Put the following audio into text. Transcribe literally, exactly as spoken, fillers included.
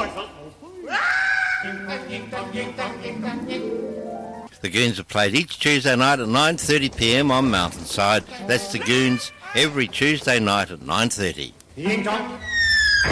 joyful. The Goons are played each Tuesday night at nine thirty p m on Mountainside. That's the Goons every Tuesday night at nine thirty. Ding dong.